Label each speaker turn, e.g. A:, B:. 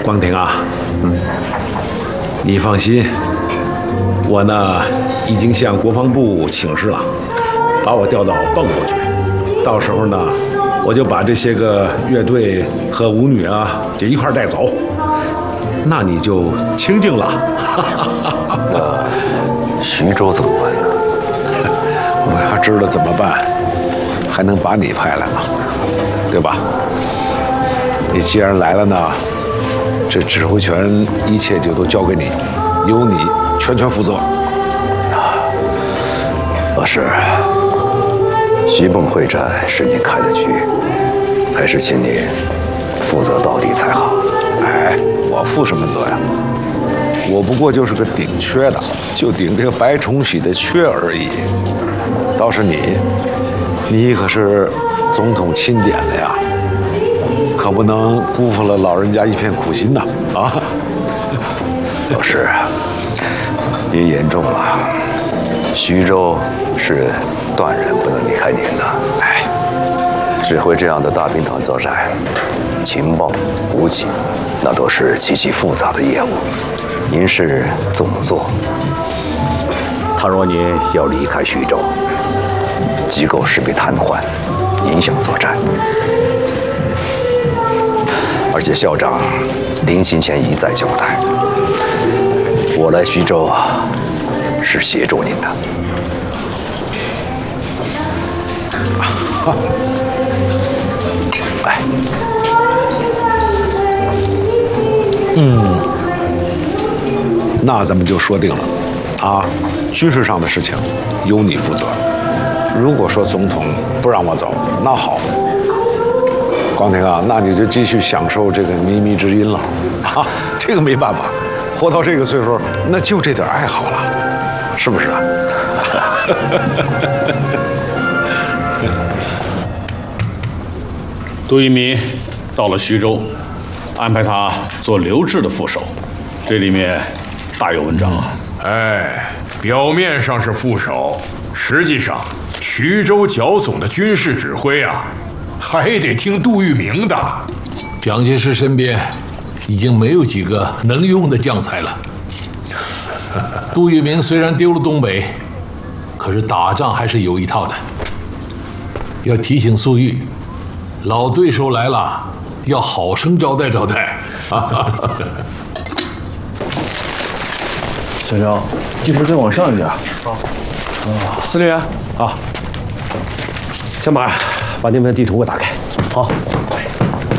A: 光庭啊，你放心，我呢已经向国防部请示了，把我调到蚌埠去。到时候呢，我就把这些个乐队和舞女啊，就一块带走，那你就清静了。
B: 那徐州怎么办呢？
A: 我要知道怎么办，还能把你派来吗？对吧？你既然来了呢，这指挥权一切就都交给你，由你全权负责。
B: 老师，徐蚌会战是您开的局，还是请您负责到底才好。
A: 哎，我负什么责呀？我不过就是个顶缺的，就顶这个白崇禧的缺而已。倒是你可是总统钦点的呀，可不能辜负了老人家一片苦心呐！啊，
B: 老师，您言重了。徐州是断然不能离开您的。哎，指挥这样的大兵团作战，情报、补给，那都是极其复杂的业务。您是总座，倘若您要离开徐州，机构势必瘫痪，影响作战。而且校长临行前一再交代，我来徐州是协助您的。来，
A: 那咱们就说定了，啊，军事上的事情由你负责。如果说总统不让我走，那好，光庭啊，那你就继续享受这个靡靡之音了，啊，这个没办法，活到这个岁数，那就这点爱好了，是不是啊？
C: 杜聿明到了徐州，安排他做刘峙的副手，这里面大有文章啊。
D: 哎，表面上是副手，实际上徐州剿总的军事指挥啊，还得听杜聿明的。
E: 蒋介石身边已经没有几个能用的将才了。杜聿明虽然丢了东北，可是打仗还是有一套的。要提醒粟裕，老对手来了，要好生招待招待。
F: 小刘，地图再往上一点。好。司令员，好。小马，把那边地图给我打开。好。